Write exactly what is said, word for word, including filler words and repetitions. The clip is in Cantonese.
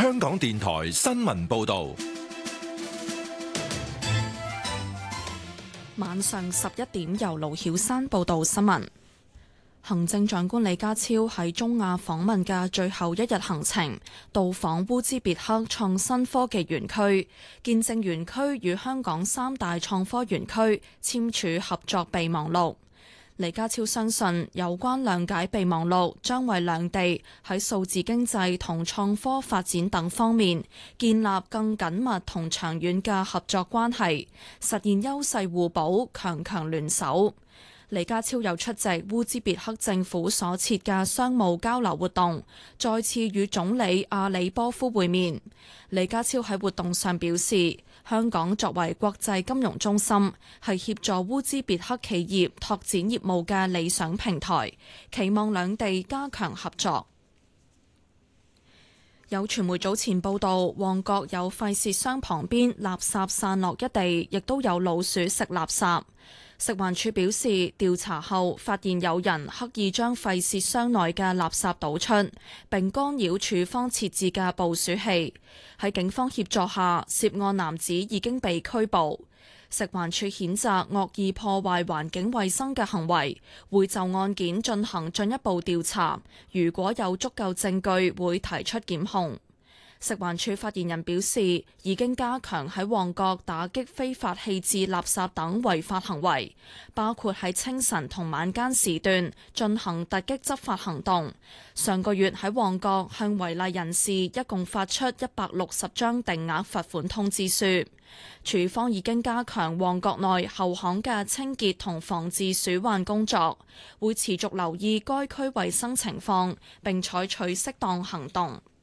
香港電台新聞報道。 晚上十一點，由盧曉山報道新聞。行政長官李家超喺中亞訪問嘅最後一日行程，到訪烏茲別克創新科技園區，見證園區與香港三大創科園區簽署合作備忘錄。李家超相信有關諒解備忘錄將為兩地喺數字經濟同創科發展等方面建立更緊密同長遠嘅合作關係，實現優勢互補、強強聯手。李家超又出席烏茲別克政府所設嘅商務交流活動，再次與總理阿里波夫會面。李家超喺活動上表示，香港作為國際金融中心，係協助烏茲別克企業拓展業務嘅理想平台，期望兩地加強合作。有傳媒早前報道，旺角有廢屑箱旁邊垃圾散落一地，亦都有老鼠食垃圾。食環署表示，調查後發現有人刻意將廢屑箱內嘅垃圾倒出，並干擾署方設置嘅捕鼠器。喺警方協助下，涉案男子已經被拘捕。食環署譴責惡意破壞環境衛生嘅行為，會就案件進行進一步調查。如果有足夠證據，會提出檢控。食環署發言人表示，已經加強喺旺角打擊非法棄置垃圾等違法行為，包括喺清晨同晚間時段進行突擊執法行動。上個月喺旺角向違例人士一共發出一百六十張定額罰款通知書。署方已經加強旺角內後巷嘅清潔同防治鼠患工作，會持續留意該區衛生情況，並採取適當行動。